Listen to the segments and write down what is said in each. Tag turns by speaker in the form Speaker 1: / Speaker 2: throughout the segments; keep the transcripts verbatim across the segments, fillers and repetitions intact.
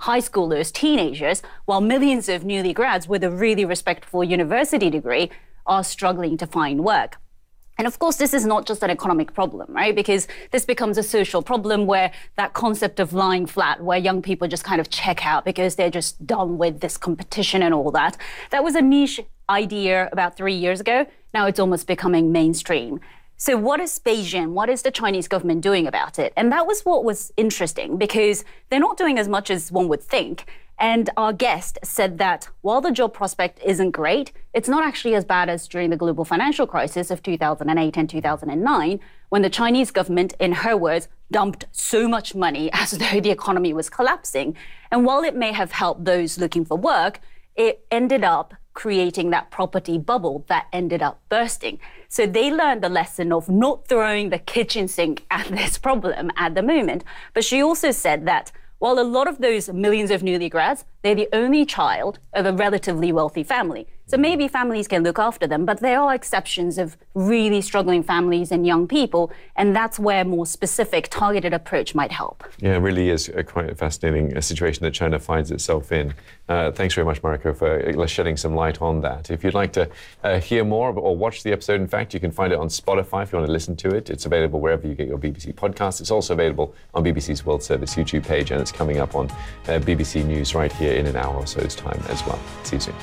Speaker 1: high schoolers, teenagers, while millions of newly grads with a really respectable university degree are struggling to find work. And of course, this is not just an economic problem, right? Because this becomes a social problem where that concept of lying flat, where young people just kind of check out because they're just done with this competition and all that. That was a niche idea about three years ago. Now it's almost becoming mainstream. So what is Beijing, what is the Chinese government doing about it? And that was what was interesting, because they're not doing as much as one would think. And our guest said that while the job prospect isn't great, it's not actually as bad as during the global financial crisis of two thousand eight and two thousand nine, when the Chinese government, in her words, dumped so much money as though the economy was collapsing. And while it may have helped those looking for work, it ended up creating that property bubble that ended up bursting. So they learned the lesson of not throwing the kitchen sink at this problem at the moment. But she also said that while a lot of those millions of newly grads, they're the only child of a relatively wealthy family. So maybe families can look after them, but there are exceptions of really struggling families and young people, and that's where a more specific, targeted approach might help.
Speaker 2: Yeah, it really is a quite a fascinating situation that China finds itself in. Uh, thanks very much, Mariko, for shedding some light on that. If you'd like to uh, hear more or watch the episode, in fact, you can find it on Spotify if you want to listen to it. It's available wherever you get your B B C podcasts. It's also available on B B C's World Service YouTube page, and it's coming up on uh, B B C News right here in an hour or so's time as well. See you soon.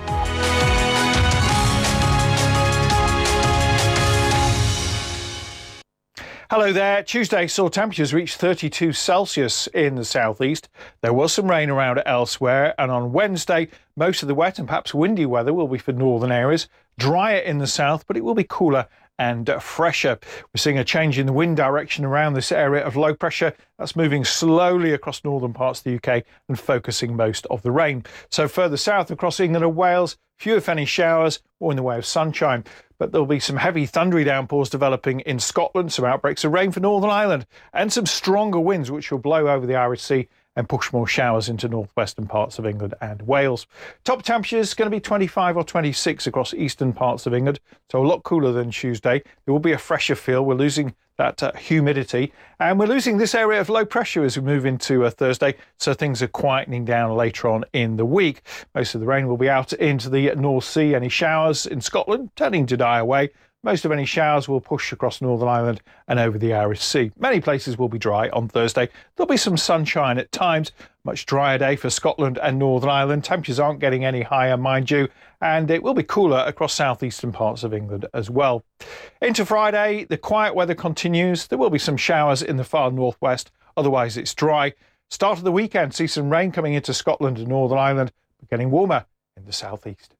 Speaker 3: Hello there. Tuesday saw temperatures reach thirty-two Celsius in the southeast. There was some rain around elsewhere, and on Wednesday, most of the wet and perhaps windy weather will be for northern areas. Drier in the south, but it will be cooler and uh, fresher. We're seeing a change in the wind direction around this area of low pressure. That's moving slowly across northern parts of the U K and focusing most of the rain. So further south across England and Wales, few if any showers or in the way of sunshine. But there'll be some heavy thundery downpours developing in Scotland, some outbreaks of rain for Northern Ireland, and some stronger winds which will blow over the Irish Sea and push more showers into northwestern parts of England and Wales. Top temperatures going to be twenty-five or twenty-six across eastern parts of England, so a lot cooler than Tuesday. There will be a fresher feel. We're losing that uh, humidity, and we're losing this area of low pressure as we move into uh, Thursday, so things are quietening down later on in the week. Most of the rain will be out into the North Sea. Any showers in Scotland tending to die away. Most of any showers will push across Northern Ireland and over the Irish Sea. Many places will be dry on Thursday. There'll be some sunshine at times. Much drier day for Scotland and Northern Ireland. Temperatures aren't getting any higher, mind you, and it will be cooler across southeastern parts of England as well. Into Friday, the quiet weather continues. There will be some showers in the far northwest. Otherwise, it's dry. Start of the weekend, see some rain coming into Scotland and Northern Ireland, but getting warmer in the southeast.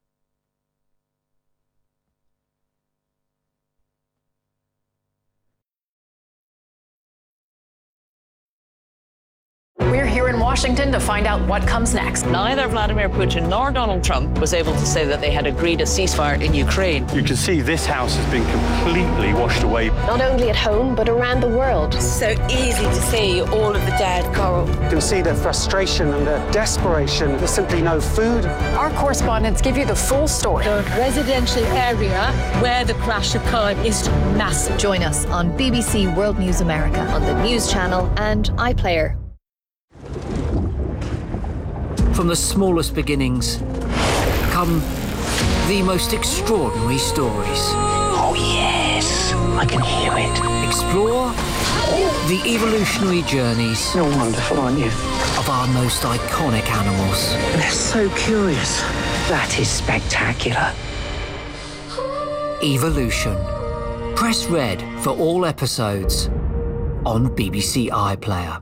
Speaker 4: We're here in Washington to find out what comes next.
Speaker 5: Neither Vladimir Putin nor Donald Trump was able to say that they had agreed a ceasefire in Ukraine.
Speaker 6: You can see this house has been completely washed away.
Speaker 7: Not only at home, but around the world.
Speaker 8: So easy to see all of the dead coral.
Speaker 9: You can see the frustration and the desperation. There's simply no food.
Speaker 4: Our correspondents give you the full story.
Speaker 10: The residential area where the crash occurred is massive.
Speaker 11: Join us on B B C World News America, on the News Channel and iPlayer.
Speaker 12: From the smallest beginnings come the most extraordinary stories.
Speaker 13: Oh yes, I can hear it.
Speaker 12: Explore the evolutionary journeys.
Speaker 9: You're wonderful, aren't you?
Speaker 12: Of our most iconic animals.
Speaker 9: They're so curious.
Speaker 13: That is spectacular.
Speaker 12: Evolution. Press red for all episodes on B B C iPlayer.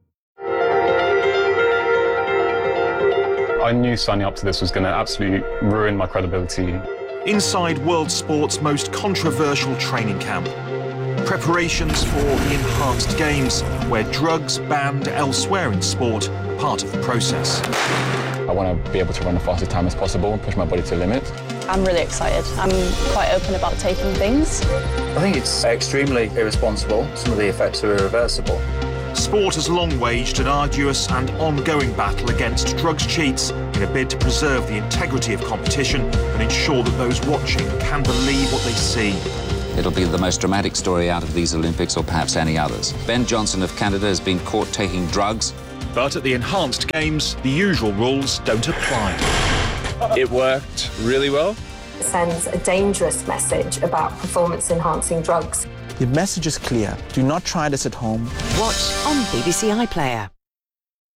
Speaker 14: I knew signing up to this was going to absolutely ruin my credibility.
Speaker 15: Inside world sport's most controversial training camp. Preparations for the enhanced games, where drugs banned elsewhere in sport are part of the process.
Speaker 14: I want to be able to run the fastest time as possible and push my body to the limit.
Speaker 16: I'm really excited. I'm quite open about taking things.
Speaker 17: I think it's extremely irresponsible. Some of the effects are irreversible.
Speaker 15: Sport has long waged an arduous and ongoing battle against drugs cheats in a bid to preserve the integrity of competition and ensure that those watching can believe what they see.
Speaker 18: It'll be the most dramatic story out of these Olympics, or perhaps any others. Ben Johnson of Canada has been caught taking drugs.
Speaker 15: But at the enhanced games, the usual rules don't apply.
Speaker 19: It worked really well.
Speaker 20: It sends a dangerous message about performance-enhancing drugs.
Speaker 21: The message is clear. Do not try this at home.
Speaker 22: Watch on B B C iPlayer.